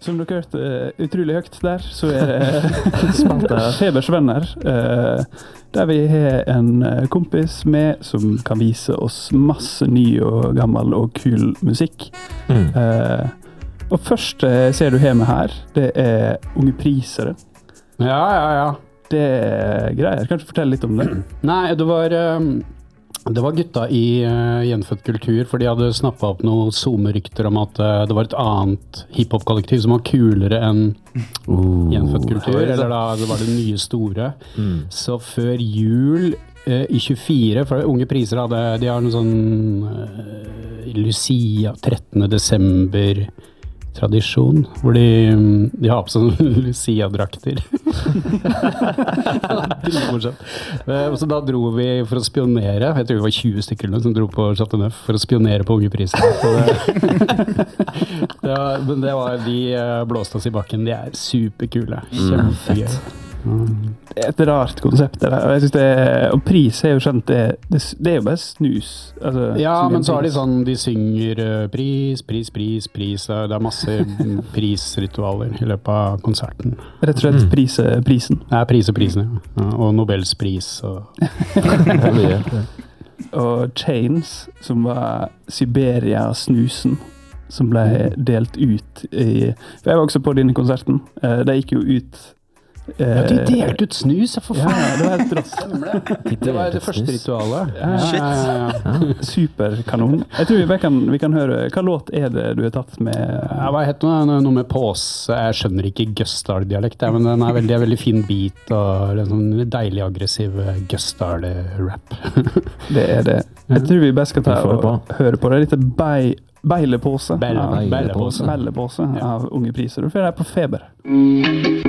Som dere hørte utrolig høyt der, så det spalta Febers venner, der vi har en kompis med som kan vise oss masse ny og gammel og kul musikk. Og først ser du hjemme her, det Unge Prisere. Ja. Det greier, kan du fortelle litt om det? Nei, det var gutta i Gjenfødt Kultur, for de hadde snappet opp noen Zoom-rykter om at det var et annet hiphop-kollektiv som var kulere enn Gjenfødt Kultur, eller da det var det nye store. Så før jul i 24, for Unge Priser de har noen sånn Lucia 13. desember tradisjon, hvor de har på sånn Lucia-drakter. Så da dro vi for å spionere. Jeg tror vi var 20 stykker som dro på Chateau Neuf for å spionere på Unge Priser. Men de blåste oss i bakken. De superkule. Kjempegøy. Det et rart konsept det der. Og jeg synes og pris jo skjønt, det jo bare snus. Altså, ja, men så har de sånn, de synger pris. Det masse prisritualer i løpet av konserten. Rett og slett prisen. Ja, prisen, ja. Og Nobels pris. Og Chains, som var Siberia-snusen, som ble delt ut for jeg var også på denne konserten. De gikk jo ut ja, de delte ut snus, for faen. Ja, det var helt rått. Det var det første ritualet. Ja. Superkanon. Jeg tror vi kan høre, hva låt det du har tatt med? Hva heter noe med påse? Jeg skjønner ikke Gøsdal-dialekt, men den veldig fin beat, og en sånn deilig aggressiv Gøsdal-rap. Det det. Jeg tror vi bare skal ta og høre på det. Litt Beilepåse av Unge Priser. Du får det på Feber.